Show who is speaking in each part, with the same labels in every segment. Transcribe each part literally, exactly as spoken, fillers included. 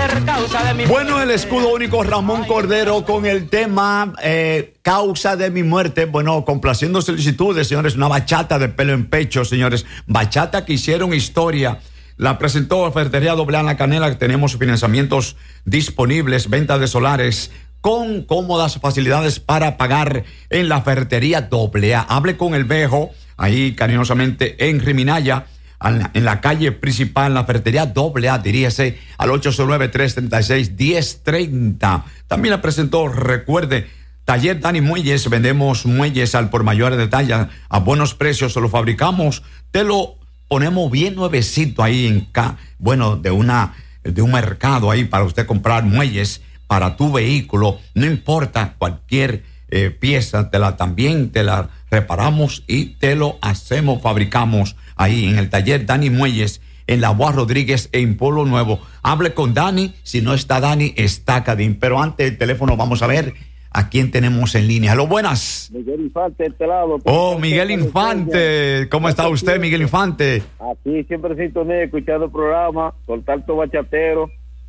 Speaker 1: ser causa de mi
Speaker 2: Bueno,
Speaker 1: muerte.
Speaker 2: el escudo único Ramón Cordero con el tema eh, causa de mi muerte. Bueno, complaciendo solicitudes, señores, una bachata de pelo en pecho, señores. Bachata que hicieron historia. La presentó Ferretería Doble A en La Canela. Tenemos financiamientos disponibles, venta de solares con cómodas facilidades para pagar en la Ferretería Doble A. Hable con el Vejo, ahí cariñosamente en Riminaya, en la calle principal, la Ferretería Doble A. Diríjese al ocho cero nueve, tres tres seis, uno cero tres cero. También la presentó, recuerde, Taller Dani Muelles. Vendemos muelles al por mayor de talla a buenos precios. Se lo fabricamos, te lo ponemos bien nuevecito ahí en ca, bueno, de una de un mercado ahí para usted comprar muelles para tu vehículo. No importa cualquier eh, pieza, te la también te la reparamos y te lo hacemos, fabricamos ahí en el Taller Dani Muelles, en La Boa Rodríguez, en Pueblo Nuevo. Hable con Dani, si no está Dani, está Cadín. Pero antes del teléfono vamos a ver a quién tenemos en línea. Aló, buenas.
Speaker 3: Miguel Infante, este lado.
Speaker 2: Oh, Miguel Infante. ¿Cómo está usted, Miguel Infante?
Speaker 3: Aquí siempre sintonía, escuchando el programa, con tanto bachatero.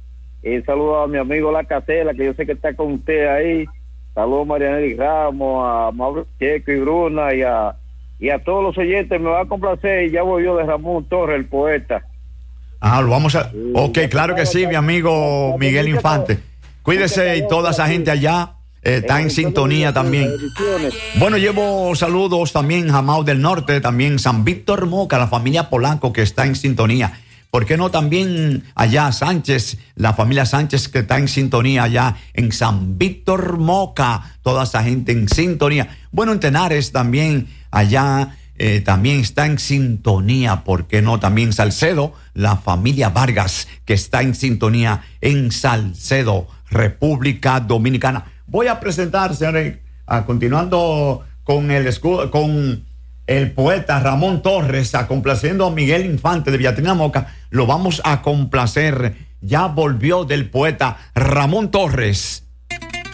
Speaker 3: Y saludo a mi amigo La Casela, que yo sé que está con usted ahí. Saludo a Marianely Ramos, a Mauro Checo y Bruna, y a, y a todos los oyentes. Me va a complacer, y ya voy yo, de Ramón Torres, el poeta.
Speaker 2: Ah, lo vamos a... Ok, claro que sí, mi amigo Miguel Infante. Cuídese y toda esa gente allá eh, está en sintonía también. Bueno, llevo saludos también a Mau del Norte, también San Víctor Moca, la familia Polanco que está en sintonía. ¿Por qué no también allá Sánchez, la familia Sánchez que está en sintonía allá en San Víctor Moca, toda esa gente en sintonía? Bueno, en Tenares también, allá eh, también está en sintonía. ¿Por qué no también Salcedo, la familia Vargas que está en sintonía en Salcedo, República Dominicana? Voy a presentar, señores, a, continuando con el escudo, con el poeta Ramón Torres, a complaciendo a Miguel Infante de Villatrina Moca. Lo vamos a complacer. Ya volvió del poeta Ramón Torres.